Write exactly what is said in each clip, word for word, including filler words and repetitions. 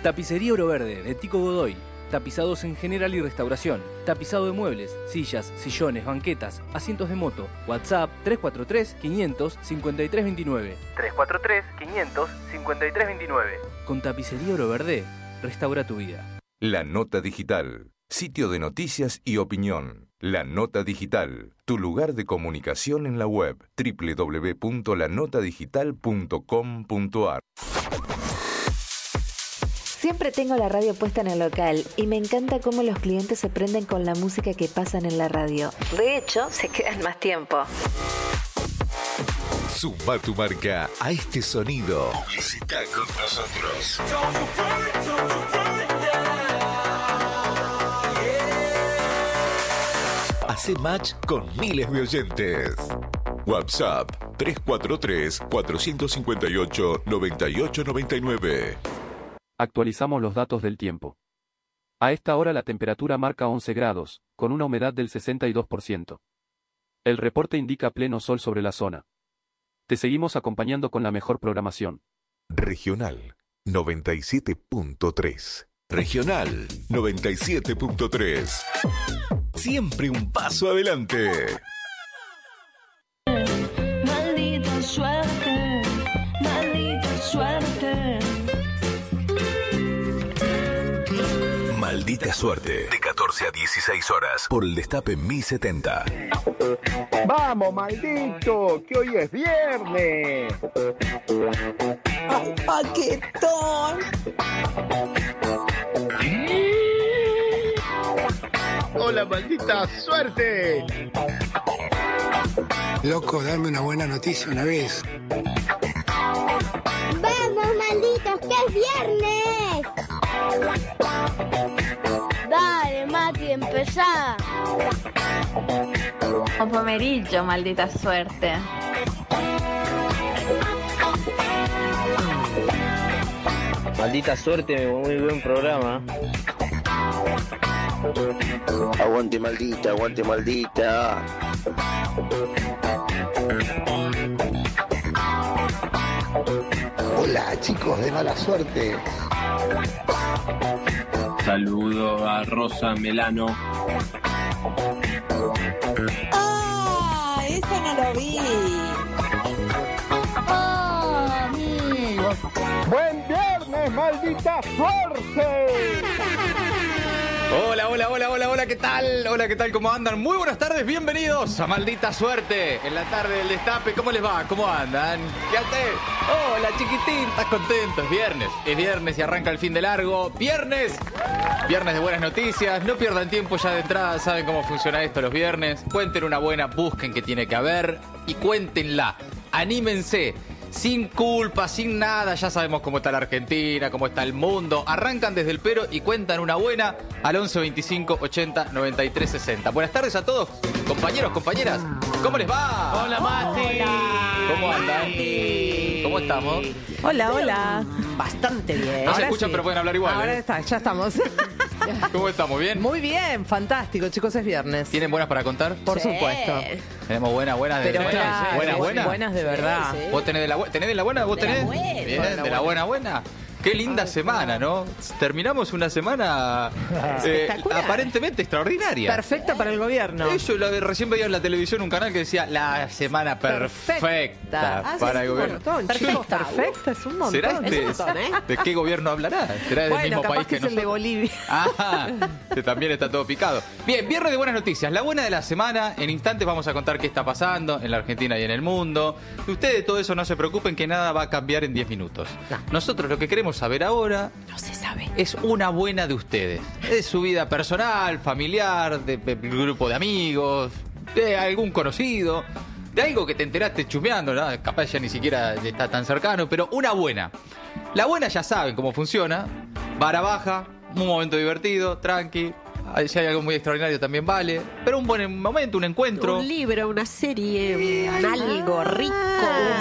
Tapicería Oro Verde de Tico Godoy. Tapizados en general y restauración. Tapizado de muebles, sillas, sillones, banquetas, asientos de moto. WhatsApp tres cuatro tres, quinientos, cincuenta y tres veintinueve. tres cuatro tres, quinientos, cincuenta y tres veintinueve. Con Tapicería Oro Verde, restaura tu vida. La Nota Digital, sitio de noticias y opinión. La Nota Digital, tu lugar de comunicación en la web doble u doble u doble u punto la nota digital punto com punto a r. Siempre tengo la radio puesta en el local y me encanta cómo los clientes se prenden con la música que pasan en la radio. De hecho, se quedan más tiempo. Suma tu marca a este sonido. Publicita con nosotros. Hace match con miles de oyentes. WhatsApp tres cuatro tres, cuatro cinco ocho, nueve ocho nueve nueve. Actualizamos los datos del tiempo. A esta hora la temperatura marca once grados, con una humedad del sesenta y dos por ciento. El reporte indica pleno sol sobre la zona. Te seguimos acompañando con la mejor programación. Regional noventa y siete punto tres. Regional noventa y siete punto tres. Siempre un paso adelante. Maldita suerte, maldita suerte. Maldita suerte. De catorce a dieciséis horas. Por el Destape mil setenta. ¡Vamos, maldito! ¡Que hoy es viernes! ¡Ay, paquetón! ¡Hola, maldita suerte! Loco, dame una buena noticia una vez. ¡Vamos, malditos, que es viernes! Dale, Mati, empezá. Un pomerillo, maldita suerte. Maldita suerte, muy buen programa. Aguante maldita, aguante maldita. Hola, chicos de mala suerte. Saludo a Rosa Melano. ¡Ah! Eso no lo vi. ¡Oh, amigo! ¡Buen viernes, maldita suerte! Hola, hola, hola, hola, hola, ¿qué tal? Hola, ¿qué tal? ¿Cómo andan? Muy buenas tardes, bienvenidos a Maldita Suerte en la tarde del Destape. ¿Cómo les va? ¿Cómo andan? ¿Qué haces? Hola, chiquitín, ¿estás contento? Es viernes, es viernes y arranca el fin de largo. ¡Viernes! Viernes de buenas noticias, no pierdan tiempo ya de entrada, saben cómo funciona esto los viernes. Cuenten una buena, busquen que tiene que haber y cuéntenla. Anímense. Sin culpa, sin nada, ya sabemos cómo está la Argentina, cómo está el mundo. Arrancan desde el pero y cuentan una buena al once veinticinco ochenta noventa y tres sesenta. Buenas tardes a todos, compañeros, compañeras. ¿Cómo les va? Hola, Mati. ¿Cómo andan? ¿Cómo estamos? Hola, hola. Bastante bien. No se escuchan, sí, pero pueden hablar igual. Ahora ¿eh? está, ya estamos. ¿Cómo estamos? ¿Bien? Muy bien, fantástico, chicos, es viernes. ¿Tienen buenas para contar? Por sí. supuesto. Tenemos buenas, buenas de Pero buenas, claro, buenas, buenas. Buenas de verdad. Sí, sí. ¿Vos tenés de la, tenés de la buena? ¿Vos de tenés? La buena. Bien, de de la la buena, buena. Qué linda Ay, semana, ¿no? Terminamos una semana eh, aparentemente extraordinaria. Perfecta para el gobierno. Yo lo, recién veía en la televisión un canal que decía la semana perfecta, perfecta ah, para sí, el gobierno. Perfecta, perfecta, es un montón. ¿Será este, es un montón, ¿eh? ¿De qué gobierno hablará? ¿Será del bueno, mismo capaz país que, que es nosotros? el de Bolivia. Ah, que también está todo picado. Bien, viernes de buenas noticias. La buena de la semana. En instantes vamos a contar qué está pasando en la Argentina y en el mundo. Ustedes de todo eso no se preocupen, que nada va a cambiar en diez minutos. No. Nosotros lo que queremos saber ahora... No se sabe. Es una buena de ustedes. De su vida personal, familiar, de, de, de grupo de amigos, de algún conocido, de algo que te enteraste chumeando, ¿no? Capaz ya ni siquiera está tan cercano, pero una buena. La buena ya saben cómo funciona. Vara baja, un momento divertido, tranqui. Si hay algo muy extraordinario también vale. Pero un buen momento, un encuentro. Un libro, una serie, un algo rico. Ah,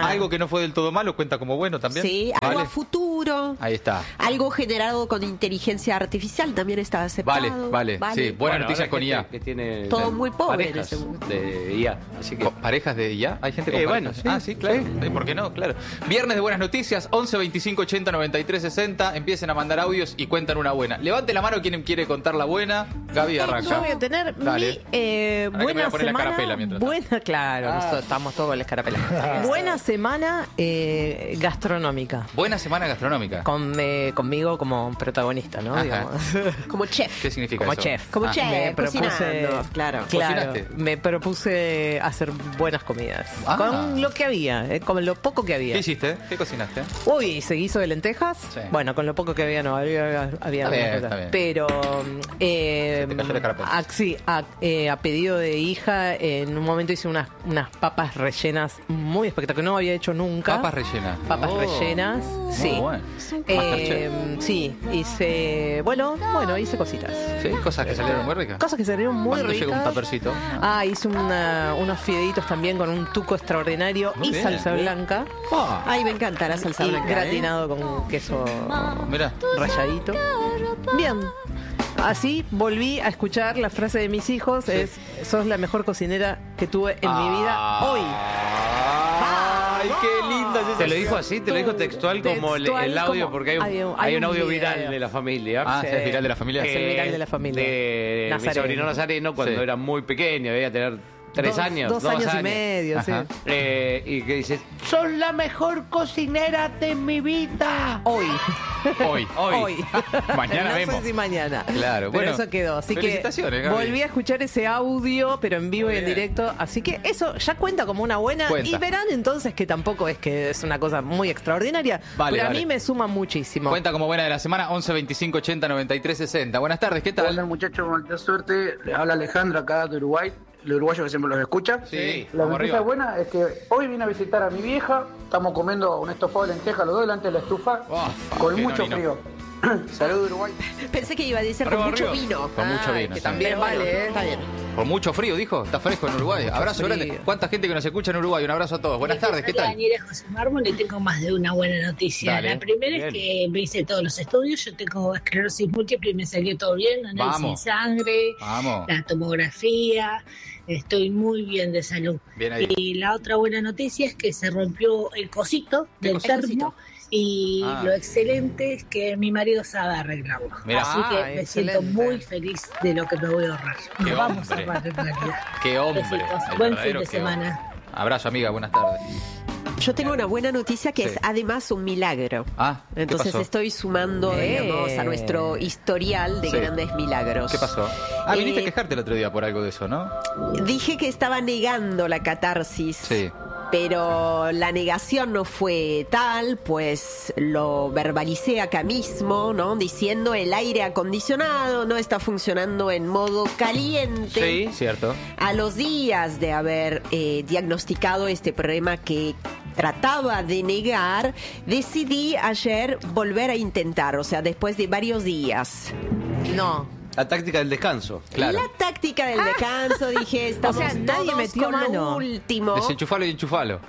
Algo que no fue del todo malo cuenta como bueno también. Sí, algo Vale. a futuro. Ahí está. Algo generado con inteligencia artificial también está aceptado. Vale, vale, sí. Buena Bueno, noticia ahora con hay I A. gente que tiene Todo muy pobre en parejas ese mundo. de I A. Así que... ¿Con ¿Parejas de I A? ¿Hay gente con Eh, parejas? bueno, Ah, sí, claro. Sí, ¿por qué no? Claro. Viernes de buenas noticias, once veinticinco ochenta noventa y tres sesenta. Empiecen a mandar audios y cuentan una buena. Levante la mano quien quiere contar la buena. Gaby arranca. Yo voy a tener Dale. mi eh, Ahora que me voy buena a poner la semana. escarapela mientras Buena, claro, Ah. nosotros estamos todos con la escarapela. Buena semana eh, gastronómica. Buena semana gastronómica. Con, eh, conmigo como protagonista, ¿no? Ajá. Digamos. Como chef. ¿Qué significa Como eso? chef. Como Ah. chef, Me propuse, cocinando, claro. claro, ¿Cocinaste? me propuse hacer buenas comidas. Ah. Con lo que había, eh, con lo poco que había. ¿Qué hiciste? ¿Qué cocinaste? Uy, ¿hice guiso de lentejas? Sí. Bueno, con lo poco que había no, había, había Está bien, algunas está cosas. bien. Pero eh, Se te cayó la escarapela. a, sí, a, eh, a pedido de hija, en un momento hice unas, unas papas rellenas muy espectaculares, que no había hecho nunca. Papas rellenas. Papas Oh. rellenas, sí. Muy bueno. Eh, sí, hice, bueno, bueno, hice cositas. Sí, cosas que salieron muy ricas. Cosas que salieron muy ¿Cuándo ricas. llega un tapercito? Ah, hice una- unos fideitos también con un tuco extraordinario Muy y bien. salsa blanca. Ah, Ay, me encanta la salsa Y blanca. ¿eh? gratinado con queso mirá. ralladito. Bien. Así volví a escuchar la frase de mis hijos, es, sos la mejor cocinera que tuve en mi vida hoy. Ay, qué linda es esa ¿Te lo dijo así? ¿Te lo dijo textual como el, Textual el audio? como- Porque hay un, hay un- hay un hay un audio video. viral de la familia. Ah, Sí. es viral de la familia. Es el viral de la familia. De mi Nazareno. sobrino Nazareno cuando Sí. era muy pequeño, debía tener tres Dos- años. Dos, años, y medio, sí. Ajá. Eh, y que dice, sos la mejor cocinera de mi vida. Hoy. Hoy, hoy. Hoy. Mañana no vemos. sé si mañana. Claro, pero bueno. eso quedó. Así que Felicitaciones, Gaby. volví a escuchar ese audio, pero en vivo Muy y en bien. directo. Así que eso ya cuenta como una buena. Cuenta. Y verán entonces que tampoco es que es una cosa muy extraordinaria. Vale, pero a vale. mí me suma muchísimo. Cuenta como buena de la semana, once veinticinco ochenta noventa y tres sesenta. Buenas tardes, ¿qué tal? Hola muchachos, buena suerte. Les habla Alejandro acá de Uruguay, el uruguayo que siempre los escucha. Sí, La vamos noticia arriba. buena es que hoy vine a visitar a mi vieja. Estamos comiendo un estofado de lenteja los dos delante de la estufa Oh, con qué mucho nonino. frío. Saludos Uruguay. Pensé que iba a decir Arriba, con mucho arriba. vino. Con mucho Ay, vino, que sí. también Pero vale, bueno, ¿eh? está bien. Con mucho frío, dijo. Está fresco en Uruguay. Abrazo frío. grande. ¿Cuánta gente que nos escucha en Uruguay? Un abrazo a todos. Buenas tardes, ¿qué Soy tal? Daniela José Mármol y tengo más de una buena noticia. Dale. La primera Bien. es que me hice todos los estudios. Yo tengo esclerosis múltiple y me salió todo bien. Análisis Vamos. de sangre, Vamos. la tomografía. Estoy muy bien de salud. Bien ahí. Y la otra buena noticia es que se rompió el cosito ¿Qué del cosito? termo. Y Ah. lo excelente es que mi marido sabe arreglarlo. Mirá. Así que Ah, me excelente. siento muy feliz de lo que me voy a ahorrar. Nos Qué vamos hombre. a ahorrar en realidad. Qué hombre. Besitos. El Buen fin verdadero de qué hombre. semana. Abrazo, amiga. Buenas tardes. Yo tengo una buena noticia que Sí. es además un milagro. Ah, ¿qué Entonces pasó? estoy sumando, Eh. digamos, a nuestro historial de Sí. grandes milagros. ¿Qué pasó? Ah, viniste Eh, a quejarte el otro día por algo de eso, ¿no? Dije que estaba negando la catarsis. Sí. Pero la negación no fue tal, pues lo verbalicé acá mismo, ¿no? Diciendo el aire acondicionado no está funcionando en modo caliente. Sí, cierto. A los días de haber eh, diagnosticado este problema que trataba de negar, decidí ayer volver a intentar, o sea, después de varios días. No. La táctica del descanso. Claro. La táctica del descanso, dije, estamos O sea, nadie todos metió con mano. lo último. Desenchufalo y enchufalo.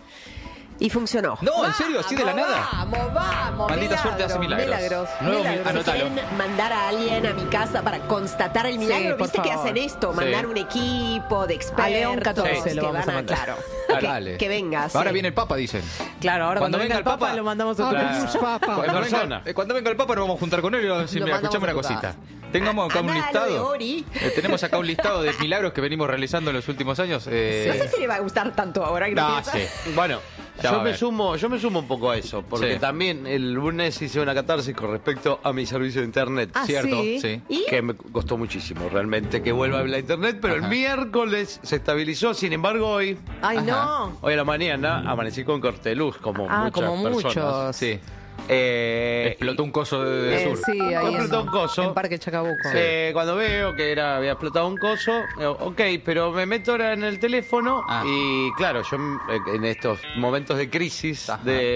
Y funcionó. No, ¿en serio? ¿Así de la nada? Vamos, vamos. Maldita suerte hace milagros. milagros, Nuevo mi- milagros. Si anótalo. quieren mandar a alguien a mi casa para constatar el Sí, milagro, por ¿viste que favor. hacen esto? Sí. Mandar un equipo de expertos. A León catorce que lo vamos van a mandar. Claro. Claro. Que, Dale. que venga. Ahora sí. viene el Papa, dicen. Claro, ahora cuando, venga el Papa, lo mandamos otra Claro. vez. Cuando, En venga, persona. eh, cuando venga el Papa nos vamos a juntar con él y le vamos a decir, Lo mira, mandamos escuchame una a tu cosita. Tengamos acá un Andá a lo de listado. Ori. Eh, tenemos acá un listado de milagros que venimos realizando en los últimos años. eh, No sé si le va a gustar tanto ahora que No, empieza. sí. Bueno, Ya va yo a me ver. sumo, yo me sumo un poco a eso, porque Sí. también el lunes hice una catarsis con respecto a mi servicio de internet. Ah, Cierto, sí. sí. ¿Y? Que me costó muchísimo realmente que vuelva a la internet, pero Ajá. el miércoles se estabilizó. Sin embargo, hoy, Ay, Ajá. no. hoy a la mañana amanecí con corte de luz, como Ah, muchas como personas. muchos. Sí. Eh, Explotó un coso de, de Eh, sur. sí, ahí explotó en, un coso. en Parque Chacabuco. Eh, cuando veo que era había explotado un coso, eh, ok, pero me meto ahora en el teléfono Ah. y claro, yo eh, en estos momentos de crisis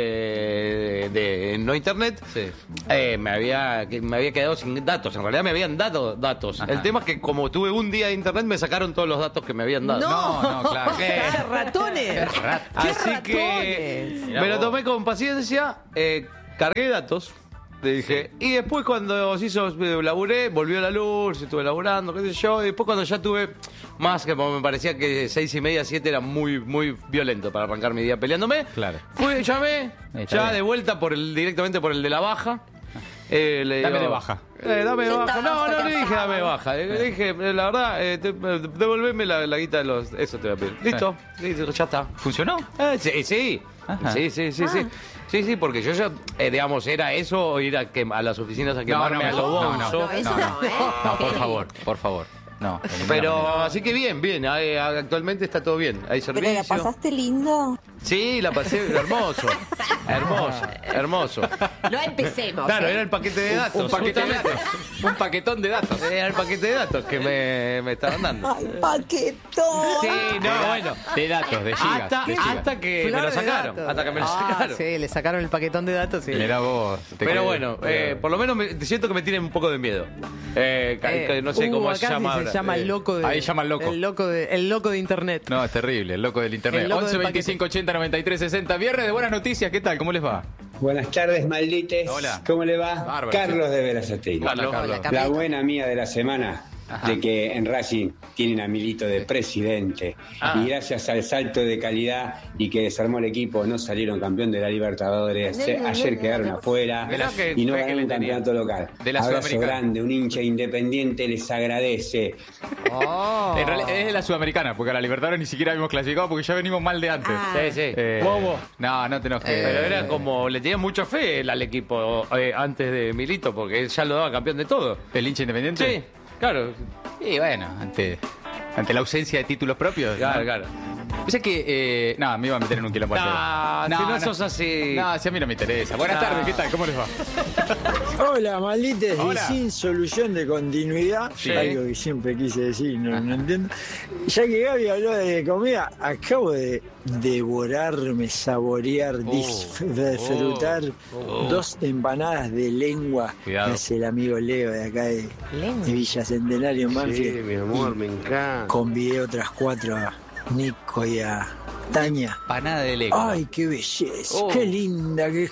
de, de, de no internet, Sí. eh, me había que me había quedado sin datos. En realidad me habían dado datos. Ajá. El tema es que como tuve un día de internet me sacaron todos los datos que me habían dado. No, no, claro. Eh, ¡Qué ratones! ¡Qué Así que ratones! Mirá me lo vos. tomé con paciencia, eh, cargué datos, le dije, y después cuando se hizo, eh, laburé, volvió la luz, estuve laburando, qué sé yo, y después cuando ya tuve más, que me parecía que seis y media, siete era muy, muy violento para arrancar mi día peleándome, Claro. fui, llamé, Está ya bien. de vuelta por el, directamente por el de la baja. Eh, le Dame digo, de baja. Eh, dame de Ya baja. estaba, No, está no le dije cansado. dame de baja. Eh, Le dije, eh, la verdad, eh, te- eh, devolveme la, la guita de los. Eso te voy a pedir. Listo, listo, ya está. ¿Funcionó? Eh, sí, sí. Ajá. Sí, sí, sí, sí. Sí, sí, porque yo ya, eh, digamos, era eso o ir a, que, a las oficinas a quemarme a lo no, no, bonzo. no, eso no, no, ¿eh? no, por favor, por favor. No, de ninguna Pero manera. así que bien, bien. eh, Actualmente está todo bien. Hay ¿Pero servicio. la pasaste lindo? Sí, la pasé hermoso. Hermoso, hermoso. No empecemos. Claro, ¿eh? era el paquete de datos. Un paquete de justamente. datos. Un paquetón de datos. Era el paquete de datos que me, me estaban dando. ¡Ay, paquetón! Sí, no, bueno. De datos, de gigas. Hasta, de gigas. hasta que me Flor lo de sacaron. datos. Hasta que me lo Ah, sacaron. sí, le sacaron el paquetón de datos. Sí. Mirá vos. te Pero quedé- bueno, eh, por lo menos me, siento que me tienen un poco de miedo. Eh, ca- Eh, que no sé uh, cómo acá se llama sí ahora. Se llama Eh, el loco de, ahí llama el loco. El loco de, el loco de internet. No, es terrible, el loco del internet. El loco once del veinticinco ochenta noventa y tres sesenta. Viernes de buenas noticias, ¿qué tal? ¿Cómo les va? Buenas tardes, maldites. Hola. ¿Cómo le va? Bárbaro, Carlos de Verazategui. Hola, Carlos. Hola, La buena mía de la semana, Ajá. de que en Racing tienen a Milito de presidente. Ah. Y gracias al salto de calidad y que desarmó el equipo, no salieron campeón de la Libertadores. No, no, no, Ayer no, quedaron no. afuera Mirá que y no fe que ganaron le un tenía. campeonato local. De la Abrazo Sudamericana. grande, un hincha independiente les agradece. Oh. En realidad es de la Sudamericana, porque a la Libertadores ni siquiera habíamos clasificado porque ya venimos mal de antes. Ah. Sí, sí. Eh, Bobo. No, no te enojes. Pero era como, le tenía mucha fe él al equipo eh, antes de Milito, porque él ya lo daba campeón de todo. ¿El hincha independiente? Sí, claro. Y bueno, ante, ante la ausencia de títulos propios. Claro, ¿no? claro. Pensé que. Eh, no, me iba a meter en un quilombo. No, si no sos así. No, si a mí no me interesa. Buenas No. tardes, ¿qué tal? ¿Cómo les va? Hola, maldites, Hola. y sin solución de continuidad, Sí. algo que siempre quise decir, no, no entiendo. Ya que Gaby habló de comida, acabo de devorarme, saborear, disfrutar Oh. dos empanadas de lengua Cuidado. que hace el amigo Leo de acá de, de Villa Centenario, Manfield. mi amor, me encanta. Convidé otras cuatro a Nico y a Tania. Panada de lengua. Ay, qué belleza, Oh. qué linda, que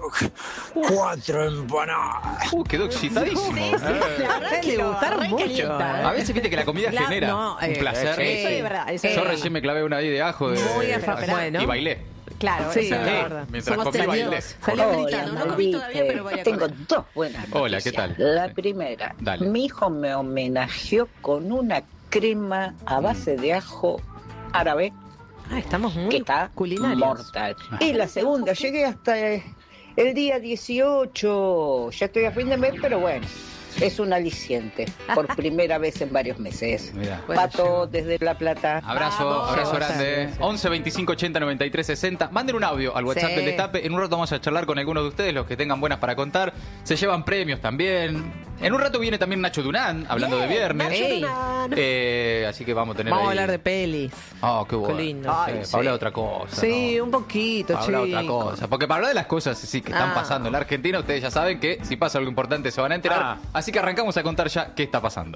cuatro empanadas. Uh, quedó excitadísimo. Sí, sí, la verdad que Le lo gustaron mucho. recalienta, ¿eh? A veces viste que la comida Claro, genera no, un eh, placer. sí. Eso es verdad. Eso es Yo verdad. recién me clavé una ahí de ajo de, Muy de- afra- bueno. y bailé. Claro, Sí, eso es la verdad. verdad. Mientras Somos comí bailé. testigos. Salió Hola, gritando. no comí todavía, pero voy a Tengo comer. dos buenas Hola, ¿qué noticias. tal? La primera, Dale. mi hijo me homenajeó con una crema a base de ajo árabe Ah, estamos que muy está culinarios. mortal. Y la segunda, llegué hasta eh, el día dieciocho, ya estoy a fin de mes, pero bueno, es un aliciente, por primera vez en varios meses. Mirá. Pato desde La Plata. Abrazo, Vamos. abrazo grande. once veinticinco ochenta noventa y tres sesenta. Manden un audio al WhatsApp Sí. del Destape. En un rato vamos a charlar con algunos de ustedes, los que tengan buenas para contar. Se llevan premios también. En un rato viene también Nacho Durán, hablando de viernes. Nacho Ey. Durán. Eh, así que vamos a tener Vamos a ahí- hablar de pelis. Oh, qué bueno. Qué lindo. Sí, Ay, para sí. hablar de otra cosa. Sí, un poquito, Para hablar de otra chico. cosa. Porque para hablar de las cosas sí que están Ah. pasando en la Argentina, ustedes ya saben que si pasa algo importante se van a enterar. Ah. Así que arrancamos a contar ya qué está pasando.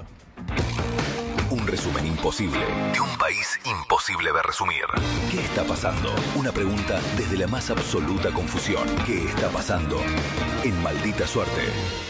Un resumen imposible de un país imposible de resumir. ¿Qué está pasando? Una pregunta desde la más absoluta confusión. ¿Qué está pasando? En Maldita Suerte.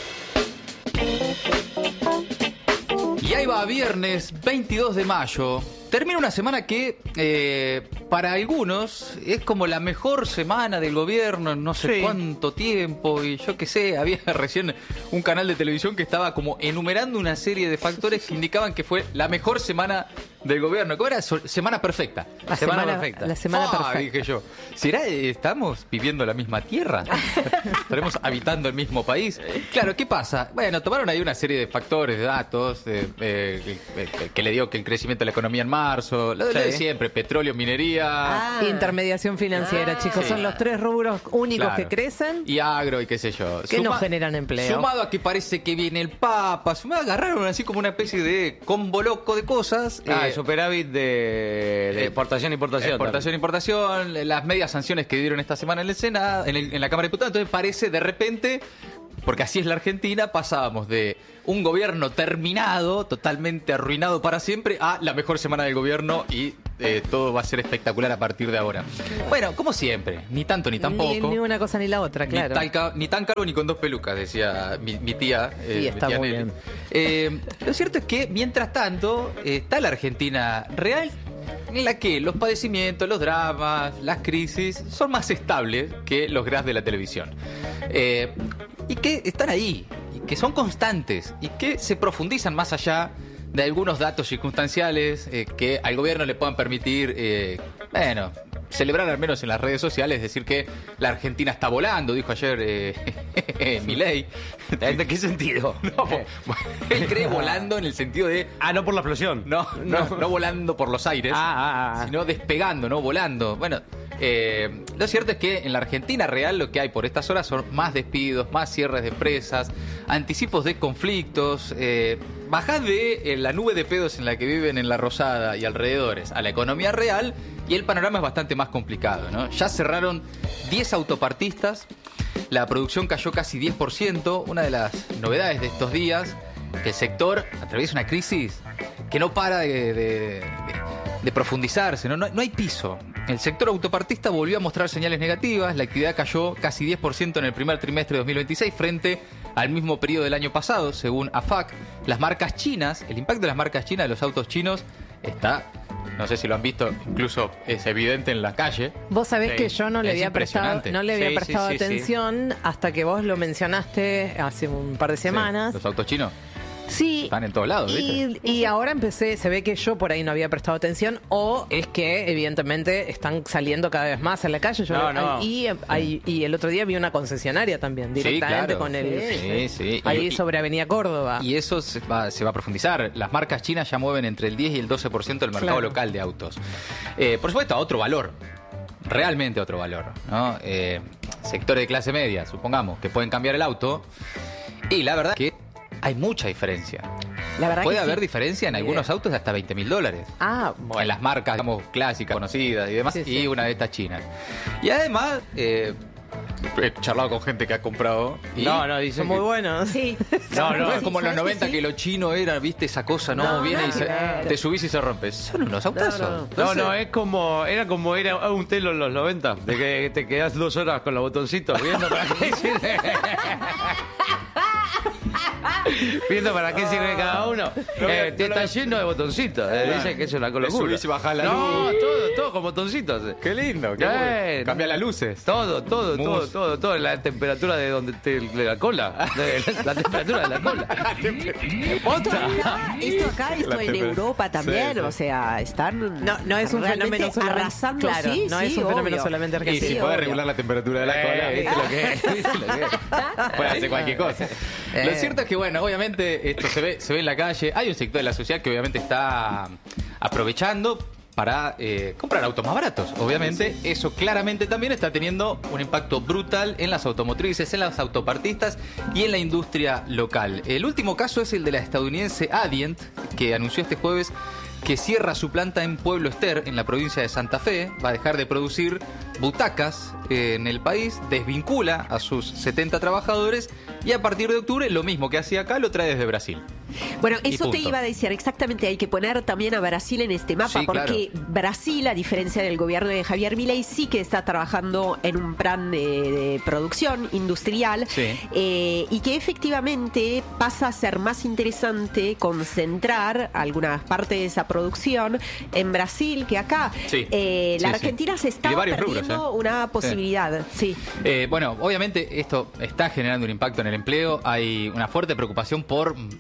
Y ahí va, viernes veintidós de mayo. Termina una semana que eh, para algunos es como la mejor semana del gobierno en no sé Sí. cuánto tiempo. Y yo qué sé, había recién un canal de televisión que estaba como enumerando una serie de factores que indicaban que fue la mejor semana del gobierno. ¿Cómo era? So- semana perfecta. La semana, semana perfecta. La semana ah, perfecta. Dije yo. ¿Será eh, estamos viviendo la misma tierra? ¿Estaremos habitando el mismo país? Claro, ¿qué pasa? Bueno, tomaron ahí una serie de factores, de datos, eh, eh, que, que le dio que el crecimiento de la economía en marzo, lo, sí. lo de siempre, petróleo, minería... Ah. Intermediación financiera, ah. chicos. Sí. Son los tres rubros únicos claro. que crecen. Y agro y qué sé yo. Que Suma, no generan empleo. Sumado a que parece que viene el Papa, sumado agarraron así como una especie de combo loco de cosas. Ah, eh, el superávit de, de exportación, importación. Exportación, importación, las medias sanciones que dieron esta semana en el Senado, en, el, en la Cámara de Diputados. Entonces parece de repente, porque así es la Argentina, pasábamos de un gobierno terminado, totalmente arruinado para siempre, a la mejor semana del gobierno y eh, todo va a ser espectacular a partir de ahora. Bueno, como siempre, ni tanto ni tampoco. Ni, ni una cosa ni la otra, claro. Ni, tal, ni tan caro ni con dos pelucas, decía mi, mi tía. Eh, sí, está mi tía muy bien. Eh, lo cierto es que, mientras tanto, eh, está la Argentina real, en la que los padecimientos, los dramas, las crisis son más estables que los graphs de la televisión. Eh, y que están ahí, y que son constantes, y que se profundizan más allá de algunos datos circunstanciales eh, que al gobierno le puedan permitir, eh, bueno, celebrar al menos en las redes sociales, decir que la Argentina está volando, dijo ayer eh, Milei. ¿De qué sentido? No, bueno, él cree volando en el sentido de... Ah, no por la explosión. No, no, no, no volando por los aires, ah, ah, ah. sino despegando, ¿no? Volando. Bueno, eh, lo cierto es que en la Argentina real lo que hay por estas horas son más despidos, más cierres de empresas, anticipos de conflictos, eh, bajás de eh, la nube de pedos en la que viven en La Rosada y alrededores a la economía real y el panorama es bastante más complicado, ¿no? Ya cerraron diez autopartistas, la producción cayó casi diez por ciento, una de las novedades de estos días, que el sector atraviesa una crisis que no para de, de, de, de profundizarse, ¿no? No, no hay piso. El sector autopartista volvió a mostrar señales negativas, la actividad cayó casi diez por ciento en el primer trimestre de dos mil veintiséis frente al mismo periodo del año pasado, según A F A C. Las marcas chinas, el impacto de las marcas chinas de los autos chinos está... No sé si lo han visto, incluso es evidente en la calle. Vos sabés sí, que yo no le había prestado, no le había sí, prestado sí, sí, atención sí. hasta que vos lo mencionaste hace un par de semanas. Sí, los autos chinos. Sí. Están en todos lados, ¿viste? Y, y ahora empecé, se ve que yo por ahí no había prestado atención, o es que evidentemente están saliendo cada vez más a la calle. Yo no, no. Y, y, y el otro día vi una concesionaria también, directamente sí, claro. con el... Sí, sí. Ahí y, sobre Avenida Córdoba. Y eso se va, se va a profundizar. Las marcas chinas ya mueven entre el diez y el doce por ciento del mercado claro. local de autos. Eh, por supuesto, a otro valor. Realmente otro valor, ¿no? Eh, sectores de clase media, supongamos, que pueden cambiar el auto. Y la verdad que hay mucha diferencia. La verdad Puede que haber sí. diferencia en algunos autos de hasta veinte mil dólares. Ah, bueno. En las marcas, digamos, clásicas, conocidas y demás. Sí, sí. Y una de estas chinas. Y además, eh, he charlado con gente que ha comprado. Y no, no, dicen son muy que... buenos. Sí. No, no, es sí, como en los noventa que sí? que lo chino era, viste, esa cosa, ¿no? No, Viene no, y se, claro. te subís y se rompe. Son unos autazos. No, no. No, Entonces, no, es como, era como era un telo en los noventa, de que te quedás dos horas con los botoncitos viendo para qué sirve. Viendo para qué sirve cada uno. No, eh, no, te no, está no, lleno de botoncitos. Eh, dice que es una locura. subís y bajás la no, luz. todo, todo con botoncitos. Qué lindo. Qué Eh, bueno. Cambia las luces. Todo, todo, Mus. todo, todo, todo. La temperatura de donde te, de la cola. De, la, la temperatura de la cola. Esto acá, esto acá, esto en Europa también, sí, sí. o sea, están No, no es un fenómeno solamente arrasando, claro, sí, no sí, es un fenómeno obvio. solamente Y argentino. si Sí, puede obvio. regular la temperatura de la cola, Eh, ¿viste lo que es? ¿Viste lo que es? Puede hacer cualquier cosa. Lo cierto es que, bueno, obviamente esto se ve, se ve en la calle. Hay un sector de la sociedad que obviamente está aprovechando para eh, comprar autos más baratos. Obviamente, eso claramente también está teniendo un impacto brutal en las automotrices, en las autopartistas y en la industria local. El último caso es el de la estadounidense Adient, que anunció este jueves que cierra su planta en Pueblo Ester, en la provincia de Santa Fe. Va a dejar de producir butacas eh, en el país, desvincula a sus setenta trabajadores y a partir de octubre lo mismo que hacía acá lo trae desde Brasil. Bueno, Y eso te punto. iba a decir, exactamente, hay que poner también a Brasil en este mapa, Sí, porque Brasil, a diferencia del gobierno de Javier Milei, sí que está trabajando en un plan de, de producción industrial, Sí. eh, y que efectivamente pasa a ser más interesante concentrar algunas partes de esa producción en Brasil que acá. Sí. Eh, la Sí, sí. Argentina se está Y de varios perdiendo rubros, ¿eh? una posibilidad, sí. Eh, bueno, obviamente esto está generando un impacto en el empleo. Hay una fuerte preocupación por que haya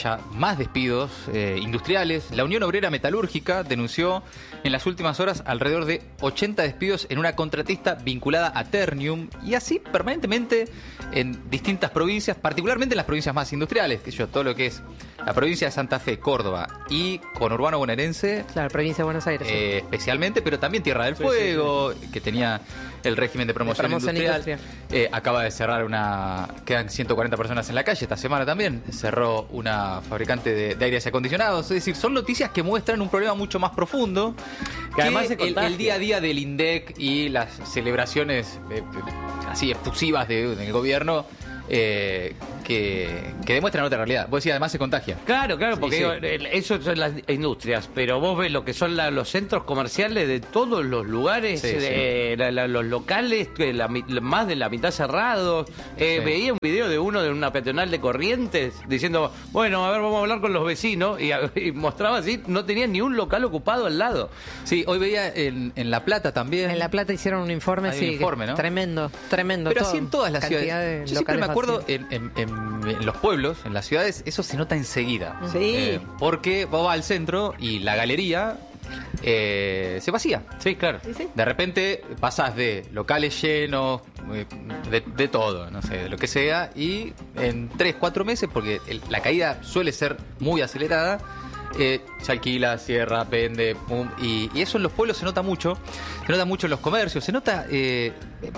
haya más despidos eh, industriales. La Unión Obrera Metalúrgica denunció en las últimas horas alrededor de ochenta despidos en una contratista vinculada a Ternium, y así permanentemente en distintas provincias, particularmente en las provincias más industriales, que yo, todo lo que es la provincia de Santa Fe, Córdoba y conurbano bonaerense. Claro, provincia de Buenos Aires. Eh, especialmente, pero también Tierra del Fuego, sí, sí, sí. que tenía el régimen de promoción, de promoción industrial. industrial. Eh, acaba de cerrar una... Quedan ciento cuarenta personas en la calle. Esta semana también cerró una fabricante de, de aires acondicionados. Es decir, son noticias que muestran un problema mucho más profundo que, que además el, el día a día del INDEC y las celebraciones eh, así efusivas de, del gobierno. Eh, que, que demuestran otra realidad. Vos decís, además se contagia. Claro, claro, porque sí, digo, sí. eso son las industrias, pero vos ves lo que son la, los centros comerciales de todos los lugares, Sí, eh, sí. La, la, los locales, que la, más de la mitad cerrados. Eh, Sí. Veía un video de uno de una peatonal de Corrientes diciendo, bueno, a ver, vamos a hablar con los vecinos, y, y mostraba así, no tenía ni un local ocupado al lado. Sí, hoy veía en, en La Plata también. En La Plata hicieron un informe, Hay un sí, informe, ¿no? tremendo, tremendo. Pero todo. así en todas las Cantidad ciudades. de Yo siempre me locales acuerdo vacíos. en, en- en- en los pueblos, en las ciudades, eso se nota enseguida. Sí. Eh, porque vos vas al centro y la galería eh, se vacía. Sí, claro. De repente pasas de locales llenos, eh, de, de todo, no sé, de lo que sea, y en tres, cuatro meses, porque el- la caída suele ser muy acelerada, eh, se alquila, cierra, vende, pum, y, y eso en los pueblos se nota mucho, se nota mucho en los comercios, se nota eh,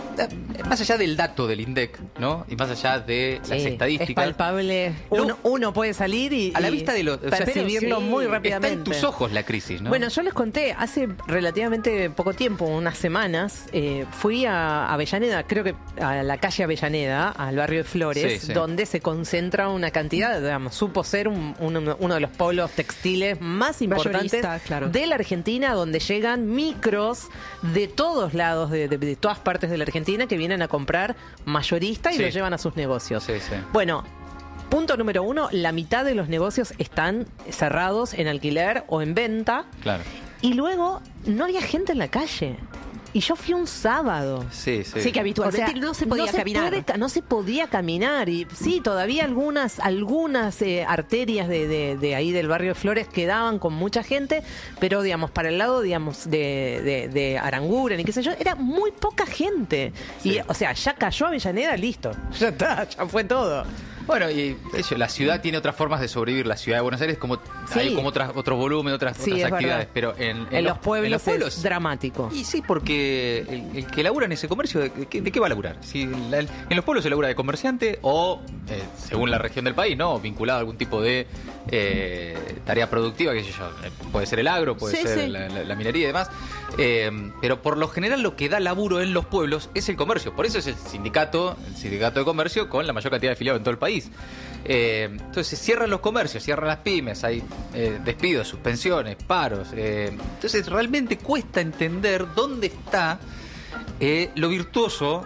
eh, más allá del dato del INDEC, ¿no? Y más allá de las Sí, estadísticas. es palpable. Lo- Uno, uno puede salir y, A la y vista de los... o sea, percibirlo sí, muy está rápidamente. en tus ojos la crisis, ¿no? Bueno, yo les conté, hace relativamente poco tiempo, unas semanas, eh, fui a Avellaneda, creo que a la calle Avellaneda, al barrio de Flores, Sí, sí. donde se concentra una cantidad, digamos, supo ser un- un- uno de los polos textiles más importantes Mayorista, claro. de la Argentina, donde llegan micros de todos lados, de, de- de todas partes de la Argentina, que vienen a comprar mayorista y Sí. lo llevan a sus negocios. Sí, sí. Bueno, punto número uno, la mitad de los negocios están cerrados en alquiler o en venta. Claro. Y luego no había gente en la calle. Y yo fui un sábado. Sí, sí. Sí, que habitualmente O sea, no se podía caminar. puede ca- no se podía caminar. Y sí, todavía algunas, algunas eh, arterias de, de, de ahí del barrio de Flores quedaban con mucha gente, pero digamos, para el lado, digamos, de, de, de Aranguren y qué sé yo, era muy poca gente. Y, o sea, ya cayó Avellaneda, listo. Ya está, ya fue todo. Bueno, y eso, la ciudad tiene otras formas de sobrevivir. La ciudad de Buenos Aires como Sí. hay como otras, otro volumen, otras, Sí, otras es actividades. verdad. Pero en, En, los pueblos, en los pueblos es dramático. Y sí, porque el, el que labura en ese comercio, ¿de qué, de qué va a laburar? Si la- el- en los pueblos se labura de comerciante o, eh, según la región del país, ¿no? Vinculado a algún tipo de eh, tarea productiva, qué sé yo. Eh, Puede ser el agro, puede Sí, ser sí. La, la- la minería y demás. Eh, pero por lo general lo que da laburo en los pueblos es el comercio. Por eso es el sindicato, el sindicato de comercio con la mayor cantidad de afiliados en todo el país. Eh, entonces se cierran los comercios, cierran las pymes, hay eh, despidos, suspensiones, paros. eh, entonces realmente cuesta entender dónde está eh, lo virtuoso.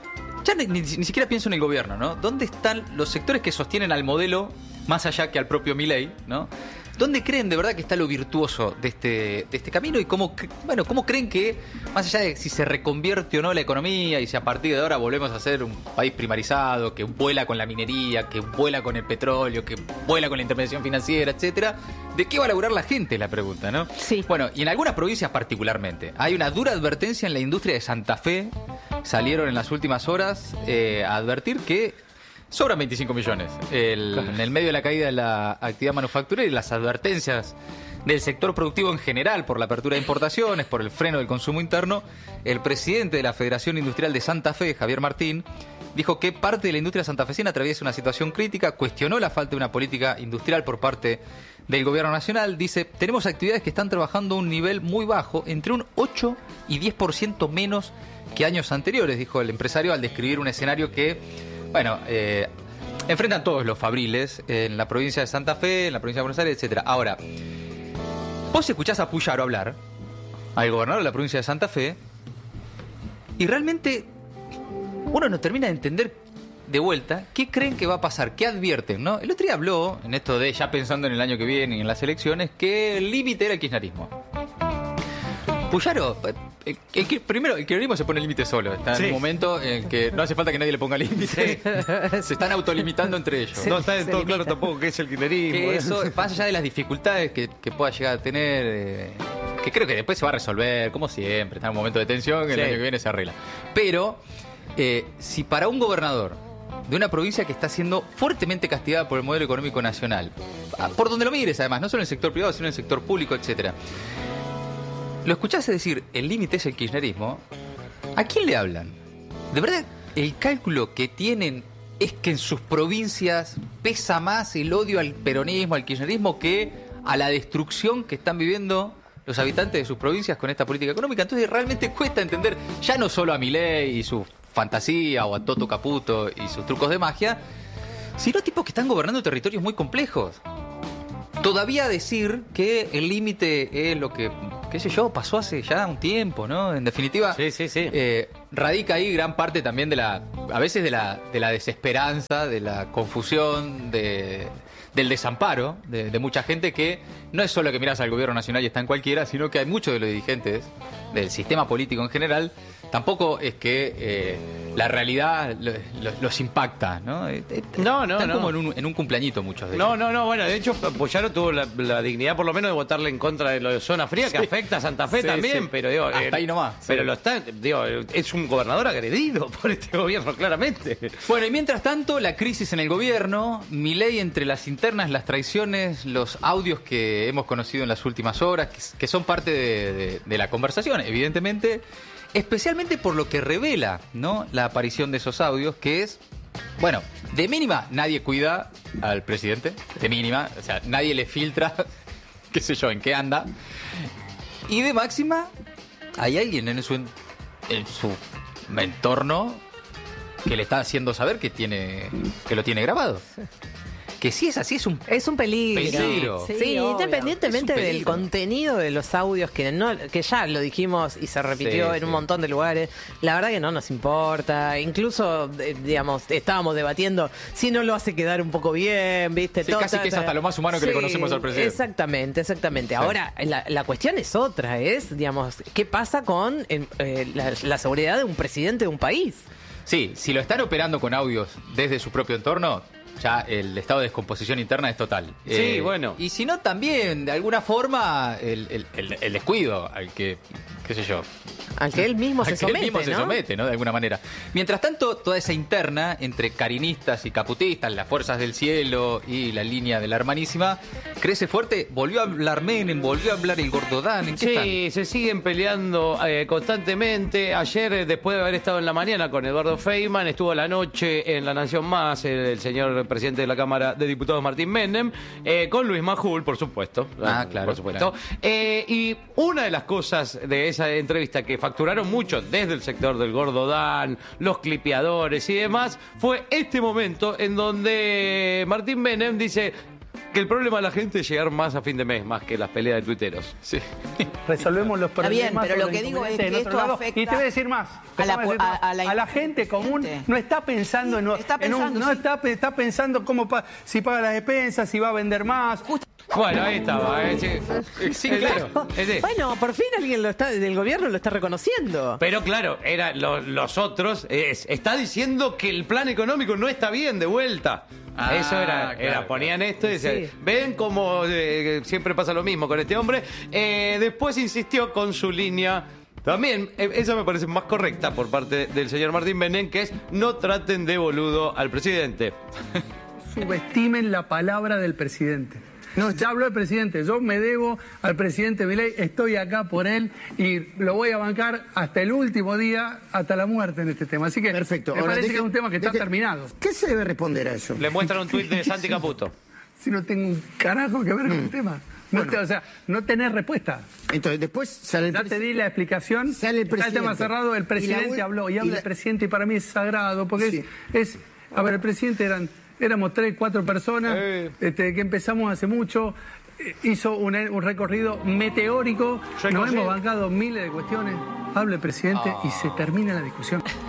Ya ni, ni- ni siquiera pienso en el gobierno, ¿no? ¿Dónde están los sectores que sostienen al modelo más allá que al propio Milei, ¿no? ¿Dónde creen de verdad que está lo virtuoso de este, de este camino? Y cómo, cre- bueno, cómo creen que, más allá de si se reconvierte o no la economía y si a partir de ahora volvemos a ser un país primarizado, que vuela con la minería, que vuela con el petróleo, que vuela con la intervención financiera, etcétera, ¿de qué va a laburar la gente? Es la pregunta, ¿no? Sí. Bueno, y en algunas provincias particularmente. Hay una dura advertencia en la industria de Santa Fe. Salieron en las últimas horas eh, a advertir que sobran veinticinco millones. El- en el medio de la caída de la actividad manufacturera y las advertencias del sector productivo en general por la apertura de importaciones, por el freno del consumo interno, el presidente de la Federación Industrial de Santa Fe, Javier Martín, dijo que parte de la industria santafesina atraviesa una situación crítica, cuestionó la falta de una política industrial por parte del gobierno nacional. Dice, tenemos actividades que están trabajando a un nivel muy bajo, entre un ocho y diez por ciento menos que años anteriores, dijo el empresario al describir un escenario que, bueno, eh, enfrentan todos los fabriles en la provincia de Santa Fe, en la provincia de Buenos Aires, etcétera. Ahora, vos escuchás a Puyaro hablar, al gobernador de la provincia de Santa Fe, y realmente uno no termina de entender de vuelta qué creen que va a pasar, qué advierten, ¿no? El otro día habló, en esto de ya pensando en el año que viene y en las elecciones, que el límite era el kirchnerismo. Puyaro, El, el, el, primero, el kirchnerismo se pone límite solo. Está sí. en un momento en que no hace falta que nadie le ponga límite. Sí. Se están autolimitando entre ellos. No está del todo claro tampoco qué es el kirchnerismo. Que eso, más allá de las dificultades que, que pueda llegar a tener, eh, que creo que después se va a resolver, como siempre. Está en un momento de tensión, que sí. el año que viene se arregla. Pero, eh, si para un gobernador de una provincia que está siendo fuertemente castigada por el modelo económico nacional, por donde lo mires además, no solo en el sector privado, sino en el sector público, etcétera, lo escuchás decir, el límite es el kirchnerismo, ¿a quién le hablan? ¿De verdad el cálculo que tienen es que en sus provincias pesa más el odio al peronismo, al kirchnerismo, que a la destrucción que están viviendo los habitantes de sus provincias con esta política económica? Entonces realmente cuesta entender, ya no solo a Milei y su fantasía, o a Toto Caputo y sus trucos de magia, sino tipos que están gobernando territorios muy complejos. Todavía decir que el límite es lo que, qué sé yo, pasó hace ya un tiempo, ¿no? En definitiva, sí, sí, sí. Eh, radica ahí gran parte también de la, a veces de la, de la desesperanza, de la confusión, de, del desamparo de, de mucha gente que no es solo que miras al gobierno nacional y está en cualquiera, sino que hay muchos de los dirigentes del sistema político en general. Tampoco es que eh, la realidad los, los, los impacta, ¿no? No, no, Están no. como en un, en un cumpleañito muchos de No, ellos. no, no, bueno, de hecho Puyaro tuvo la, la dignidad por lo menos de votarle en contra de lo de Zona Fría, que sí. afecta a Santa Fe sí, también, sí. pero digo... Hasta eh, ahí nomás. Pero sí. lo está, digo, es un gobernador agredido por este gobierno, claramente. Bueno, y mientras tanto, la crisis en el gobierno, Milei entre las internas, las traiciones, los audios que hemos conocido en las últimas horas, que, que son parte de, de, de la conversación, evidentemente... Especialmente por lo que revela, ¿no?, la aparición de esos audios, que es, bueno, de mínima nadie cuida al presidente, de mínima, o sea, nadie le filtra, qué sé yo, en qué anda. Y de máxima, hay alguien en su, en su entorno que le está haciendo saber que tiene, que lo tiene grabado. Que si es así, es un, es un peligro. peligro. Sí, sí, independientemente peligro. del contenido de los audios, que no que ya lo dijimos y se repitió sí, en sí. un montón de lugares, la verdad que no nos importa. Incluso, eh, digamos, estábamos debatiendo si no lo hace quedar un poco bien, ¿viste? Sí, Todo, casi todo, que es todo. hasta lo más humano que sí, le conocemos al presidente. Exactamente, exactamente. Sí. Ahora, la, la cuestión es otra, es, digamos, ¿qué pasa con eh, la, la seguridad de un presidente de un país? Sí, si lo están operando con audios desde su propio entorno, ya el estado de descomposición interna es total. Sí, eh, bueno. Y si no, también, de alguna forma, el, el, el, el descuido al que, qué sé yo... Al que él mismo se somete, él mismo ¿no? se somete, ¿no? De alguna manera. Mientras tanto, toda esa interna entre carinistas y caputistas, las fuerzas del cielo y la línea de la hermanísima, crece fuerte. Volvió a hablar Menem, volvió a hablar el Gordodán. ¿En qué sí, están? se siguen peleando eh, constantemente. Ayer, eh, después de haber estado en la mañana con Eduardo Feynman, estuvo a la noche en La Nación Más, el, el señor presidente de la Cámara de Diputados, Martín Menem, eh, con Luis Majul, por supuesto. Ah, claro. Por supuesto. Claro. Eh, y una de las cosas de esa entrevista que facturaron mucho desde el sector del Gordodán, los clipeadores y demás, fue este momento en donde Martín Menem dice que el problema de la gente es llegar más a fin de mes, más que las peleas de tuiteros. Sí. Resolvemos los problemas. Bien, pero lo que digo es que esto lado. afecta Y te voy a decir más. a la, decir más. a, a la, a la gente común no está pensando en, está en un, pensando, no sí. está, está pensando cómo pa, si paga las despensas, si va a vender más. Justo. Bueno, ahí estaba. Eh, sí, sí, claro. Ese. Bueno, por fin alguien lo está, del gobierno lo está reconociendo. Pero claro, era lo, los otros, es, está diciendo que el plan económico no está bien de vuelta. Ah, Eso era, era claro, ponían claro. esto y decían, Sí. ven como eh, siempre pasa lo mismo con este hombre. Eh, después insistió con su línea. También, eh, esa me parece más correcta por parte del señor Martín Menem, que es no traten de boludo al presidente. Subestimen la palabra del presidente. No, ya habló el presidente, yo me debo al presidente Milei, estoy acá por él y lo voy a bancar hasta el último día, hasta la muerte en este tema. Así que Perfecto. me Ahora, parece deje, que es un tema que está deje, terminado. ¿Qué se debe responder a eso? Le muestran un tuit de Santi Caputo. Si no tengo un carajo que ver con el tema. No Bueno. te, o sea, no tenés respuesta. Entonces, después sale el Ya te di la explicación. Sale el Está el presidente. tema cerrado, el presidente Y la- habló y y habla la- el presidente y para mí es sagrado porque Sí. es, es... A ver, el presidente eran, éramos tres, cuatro personas Eh. este, que empezamos hace mucho. eh, Hizo un, un recorrido meteórico. Yo Nos encontré- hemos bancado miles de cuestiones. Habla el presidente Oh. y se termina la discusión.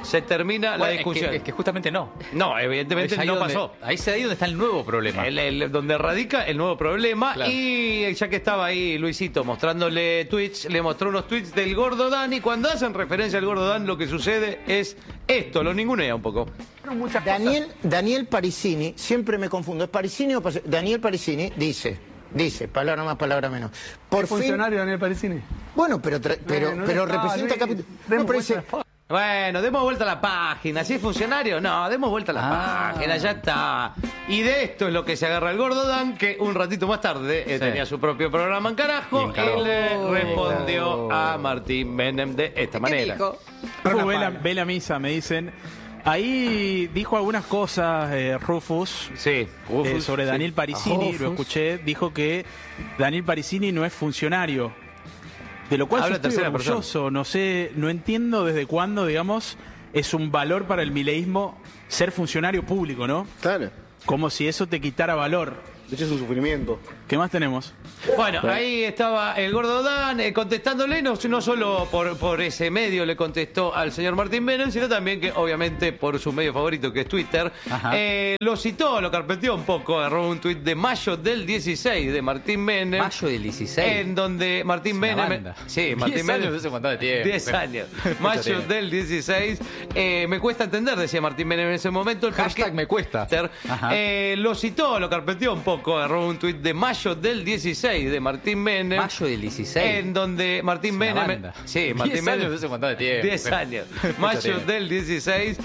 se termina Bueno, la es discusión. que, es que justamente no. No, evidentemente Es ahí no donde- pasó. Ahí es ahí donde está el nuevo problema. El- el- donde radica el nuevo problema. Claro. Y ya que estaba ahí Luisito mostrándole tweets, le mostró unos tweets del Gordo Dan. Y cuando hacen referencia al Gordo Dan, lo que sucede es esto, lo ningunea un poco. Daniel, Daniel Parisini, siempre me confundo, ¿es Parisini o Parisini? Daniel Parisini dice, dice, palabra más, palabra menos. Por ¿Es fin, funcionario Daniel Parisini? bueno, pero, tra- pero, Eh, no pero está, representa Luis. capítulo. Demos No, pero dice, vuelta Bueno, demos vuelta a la página. ¿Si es funcionario? No, demos vuelta a la Ah. página, ya está. Y de esto es lo que se agarra el Gordo Dan, que un ratito más tarde eh, Sí. tenía su propio programa en carajo Bien, carajo. y le Oh. respondió a Martín Menem de esta manera. Rufus ve la, ve la misa, me dicen. Ahí dijo algunas cosas eh, Rufus, Sí, eh, sobre sí. Daniel Parisini, Rufus. lo escuché, dijo que Daniel Parisini no es funcionario. De lo cual Habla yo estoy tercera orgulloso, no sé, no entiendo desde cuándo, digamos, es un valor para el mileísmo ser funcionario público, ¿no? claro. Como si eso te quitara valor. De hecho es un sufrimiento. ¿Qué más tenemos? Bueno, ahí estaba el Gordo Dan eh, contestándole, no, no solo por, por ese medio le contestó al señor Martín Menem, sino también que obviamente por su medio favorito que es Twitter, eh, lo citó, lo carpeteó un poco, agarró un tuit de mayo del dieciséis de Martín Menem. Mayo del dieciséis. En donde Martín Es una Menem... banda. Sí, Martín Diez Menem... años hace un montón de tiempo. diez años. Mucho Mayo tiempo. del dieciséis. Eh, me cuesta entender, decía Martín Menem en ese momento. El Hashtag porqué- me cuesta. Ajá. Eh, lo citó, lo carpeteó un poco, agarró un tuit de mayo del dieciséis de Martín Menem. Mayo del dieciséis. En donde Martín Es una Menem... banda. Sí, Martín Diez Menem... años hace un montón de tiempo. diez años. Mucho Mayo tiempo. del dieciséis.